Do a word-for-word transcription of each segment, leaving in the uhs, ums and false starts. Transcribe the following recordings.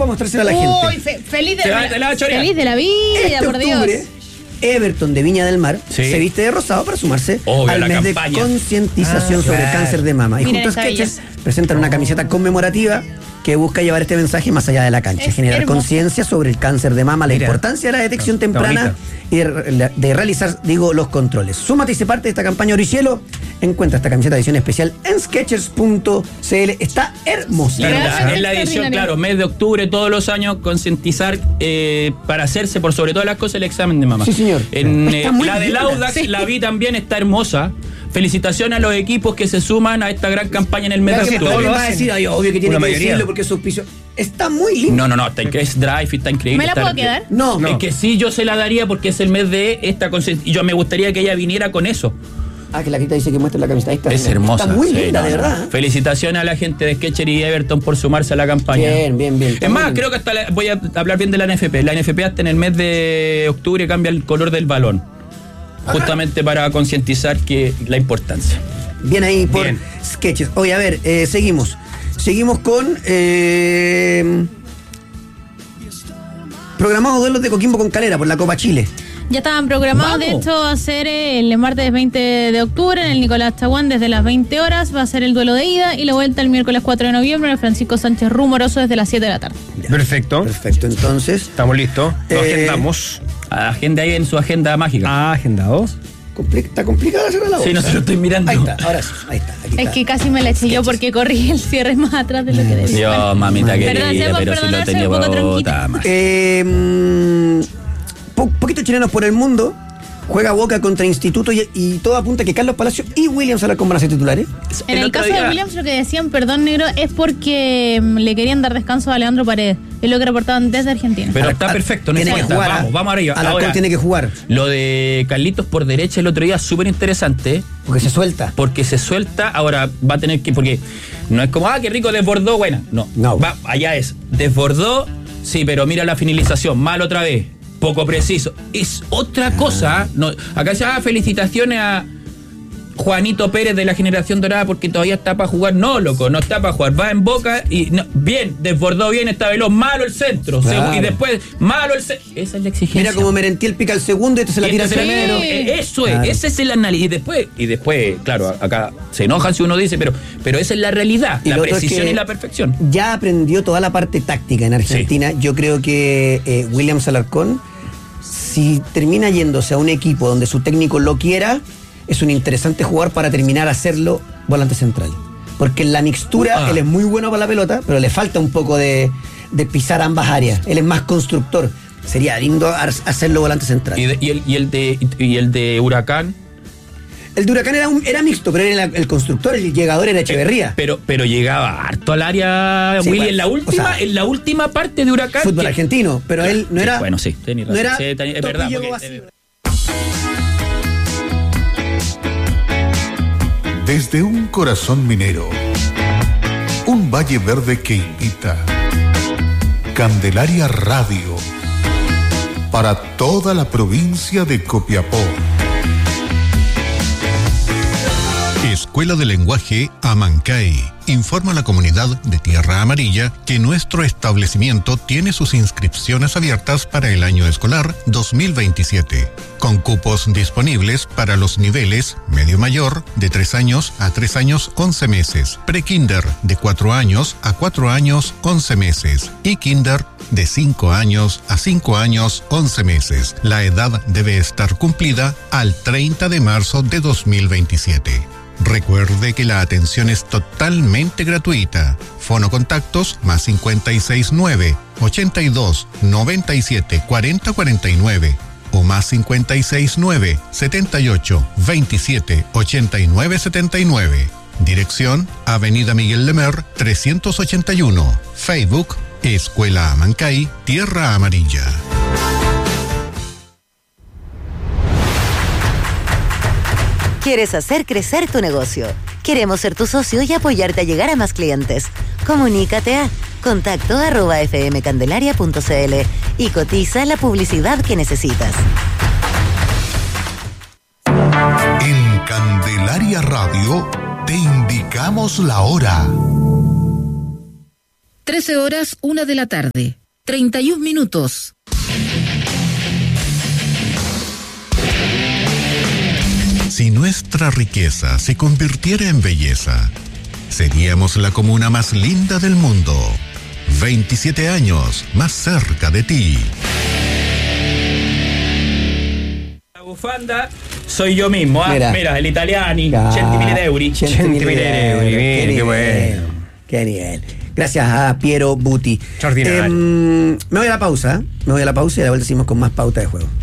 para mostrárselo a la gente. Uy, fe- feliz de, Te va- te la va a chorear. feliz de la vida, Este por octubre, Dios. Everton de Viña del Mar Sí. se viste de rosado para sumarse Obvio, al la mes de campaña. concientización Ah, sobre claro. el cáncer de mama. Y Miren junto a esta Skechers belleza. presentan una camiseta conmemorativa que busca llevar este mensaje más allá de la cancha, Es generar hermoso. conciencia sobre el cáncer de mama, la Mira. importancia de la detección Está temprana y de, re- de realizar, digo, los controles. Súmate y sé parte de esta campaña Oricielo. Encuentra esta camiseta de edición especial en skechers punto c l. Está hermosa. La, Gracias, la- en la edición, extraordinario. claro, mes de octubre, todos los años, concientizar eh, para hacerse, por sobre todas las cosas, el examen de mamá. Sí, señor. En, Está eh, muy la del linda. Audax, Sí. la vi también, está hermosa. Felicitaciones a los equipos que se suman a esta gran campaña en el mes Claro de que todos octubre. alguien lo va a hacen. decir, ay, obvio que tiene Una que mayoría. decirlo porque es auspicio. Está muy lindo. No, no, no, está increíble. Es Drive, está increíble. ¿Me la está- puedo quedar? No, No. Es que sí, yo se la daría porque es el mes de esta conciencia. Y yo me gustaría que ella viniera con eso. Ah, que la quita dice que muestra la camiseta. Ahí está. Es Mira, hermosa. Está muy Sí, linda, no, de no. verdad. ¿eh? Felicitaciones a la gente de Skechers y Everton por sumarse a la campaña. Bien, bien, bien. Está Es muy más, lindo. creo que hasta la- voy a hablar bien de la N F P. La N F P hasta en el mes de octubre cambia el color del balón. Justamente para concientizar que la importancia. Bien ahí por Bien. Skechers. Oye, a ver, eh, seguimos. Seguimos con eh, programados duelos de Coquimbo con Calera por la Copa Chile. Ya estaban programados, de Vamos. hecho, va a ser el martes veinte de octubre en el Nicolás Chaguán desde las veinte horas. Va a ser el duelo de ida y la vuelta el miércoles cuatro de noviembre en el Francisco Sánchez Rumoroso desde las siete de la tarde. Perfecto. Perfecto, entonces. Estamos listos. Lo Eh, agendamos. Agenda ahí en su agenda mágica. Ah, agendado. compli- está complicada hacer la voz. Sí, no se lo estoy mirando. Ahí está, ahora sí, ahí está. Aquí Es está. que casi me la eché yo porque corrí el cierre más atrás de lo que debía. Dios, mamita Perdón, querida, Seba, pero si perdona, lo soy tenía un poco bota tronquita. más. Eh, mm, po- poquitos chilenos por el mundo. Juega Boca contra Instituto y, y todo apunta que Carlos Palacio y Williams Alarcón van a ser titulares. En el, otro caso día- de Williams, lo que decían, perdón, negro, es porque mm, le querían dar descanso a Leandro Paredes. Es lo que reportaban desde Argentina. Pero Ala- está a- perfecto, no tiene que importa. jugar, Vamos, ¿ah? vamos arriba. Alarcón Ahora, tiene que jugar lo de Carlitos por derecha el otro día, súper interesante, porque se suelta. porque se suelta, ahora va a tener que, porque no es como, ah, qué rico, desbordó, buena. No, No. Va, allá es, desbordó, sí, pero mira la finalización, mal otra vez, poco preciso. Es otra cosa. No, acá se llama felicitaciones a Juanito Pérez de la generación dorada porque todavía está para jugar. No, loco, no está para jugar. Va en Boca y no, bien, desbordó bien, está veloz, malo el centro. Claro. Y después, malo el centro. Esa es la exigencia. Mira como Merentiel pica el segundo y este se la Y tira este hacia se la- primero. eh, Eso es, Claro. ese es el análisis. Y después, y después, claro, acá se enojan si uno dice, pero, pero esa es la realidad, Y la lo otro es precisión que y la perfección. Ya aprendió toda la parte táctica en Argentina. Yo creo que eh, Williams Alarcón, si termina yéndose a un equipo donde su técnico lo quiera, es un interesante jugador para terminar a hacerlo volante central. Porque en la mixtura Ah. él es muy bueno para la pelota, pero le falta un poco de, de pisar ambas áreas. Él es más constructor. Sería lindo ar- hacerlo volante central. Y, de- y el, y, el de, y el de Huracán. El de Huracán era, un- era mixto, pero era el, el constructor, el llegador era Echeverría. Pero, pero llegaba harto al área, Sí, Willy, bueno, en la o última, sea, en la última parte de Huracán. Fútbol que- argentino, pero él no Sí, era. bueno, sí, tenés no razón. era Sí, tenés- es toque verdad. y llegó porque- así. Desde un corazón minero, un valle verde que invita. Candelaria Radio, para toda la provincia de Copiapó. Escuela de Lenguaje Amancay informa a la comunidad de Tierra Amarilla que nuestro establecimiento tiene sus inscripciones abiertas para el año escolar dos mil veintisiete, con cupos disponibles para los niveles medio mayor de tres años a tres años once meses, pre-kinder de cuatro años a cuatro años once meses y kinder de cinco años a cinco años once meses. La edad debe estar cumplida al treinta de marzo de dos mil veintisiete. Recuerde que la atención es totalmente gratuita. Fono contactos más cinco seis nueve, ochenta y dos, noventa y siete, cuarenta cuarenta y nueve o más cinco seis nueve, setenta y ocho, veintisiete, ochenta y nueve setenta y nueve. Dirección Avenida Miguel Lemer trescientos ochenta y uno. Facebook Escuela Amancay, Tierra Amarilla. ¿Quieres hacer crecer tu negocio? Queremos ser tu socio y apoyarte a llegar a más clientes. Comunícate a contacto arroba fmcandelaria punto cl y cotiza la publicidad que necesitas. En Candelaria Radio te indicamos la hora. trece horas, una de la tarde. treinta y un minutos. Si nuestra riqueza se convirtiera en belleza, seríamos la comuna más linda del mundo. veintisiete años más cerca de ti. La bufanda soy yo mismo, ¿ah? Mira. Mira, el Italiani, Ya. centimila de euro. Centimila de euro, Qué qué bueno. nivel, qué nivel. Gracias a Piero Buti. Extraordinario. Em, me voy a la pausa. ¿eh? Me voy a la pausa y a la vuelta seguimos con más pauta de juego.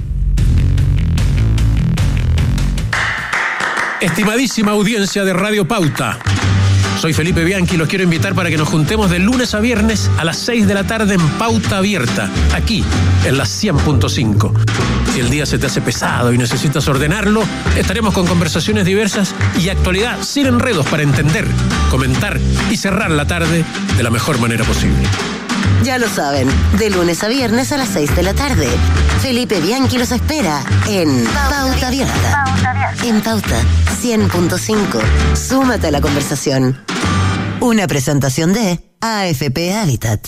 Estimadísima audiencia de Radio Pauta, soy Felipe Bianchi y los quiero invitar para que nos juntemos de lunes a viernes a las seis de la tarde en Pauta Abierta, aquí en la cien punto cinco. Si el día se te hace pesado y necesitas ordenarlo, estaremos con conversaciones diversas y actualidad sin enredos para entender, comentar y cerrar la tarde de la mejor manera posible. Ya lo saben, de lunes a viernes a las seis de la tarde. Felipe Bianchi los espera en Pauta Abierta. En Pauta cien punto cinco. Súmate a la conversación. Una presentación de A F P Habitat.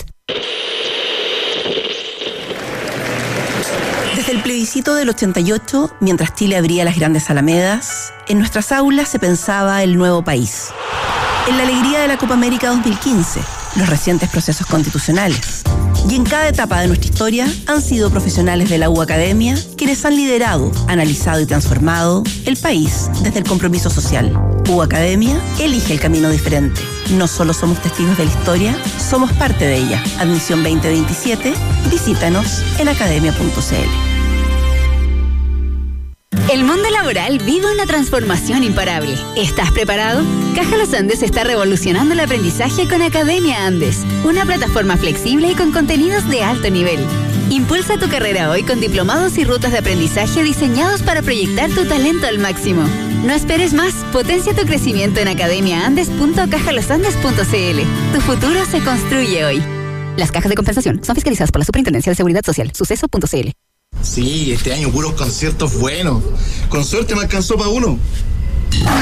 Desde el plebiscito del ochenta y ocho, mientras Chile abría las grandes alamedas, en nuestras aulas se pensaba el nuevo país. En la alegría de la Copa América dos mil quince, los recientes procesos constitucionales. Y en cada etapa de nuestra historia han sido profesionales de la U Academia quienes han liderado, analizado y transformado el país desde el compromiso social. U Academia elige el camino diferente. No solo somos testigos de la historia, somos parte de ella. Admisión veinte veintisiete, visítanos en academia punto c l. El mundo laboral vive una transformación imparable. ¿Estás preparado? Caja Los Andes está revolucionando el aprendizaje con Academia Andes, una plataforma flexible y con contenidos de alto nivel. Impulsa tu carrera hoy con diplomados y rutas de aprendizaje diseñados para proyectar tu talento al máximo. No esperes más, potencia tu crecimiento en academia andes punto caja los andes punto c l. Tu futuro se construye hoy. Las cajas de compensación son fiscalizadas por la Superintendencia de Seguridad Social, suceso punto c l. Sí, este año puros conciertos buenos. Con suerte me alcanzó para uno.